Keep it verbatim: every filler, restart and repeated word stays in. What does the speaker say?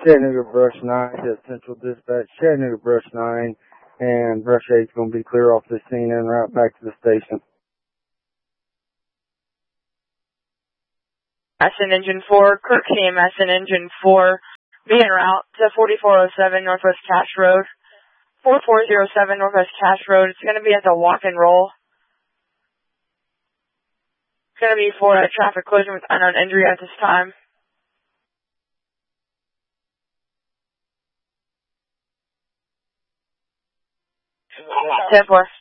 Chattanooga Brush nine to Central Dispatch, Chattanooga Brush nine, and Brush eight's going to be clear off the scene and route back to the station. S N Engine four, Kirk C M S and Engine four, be en route to forty-four oh seven Northwest Cache Road. forty-four oh seven Northwest Cache Road. It's going to be at the walk and roll. It's going to be for a traffic collision with unknown injury at this time. ten four.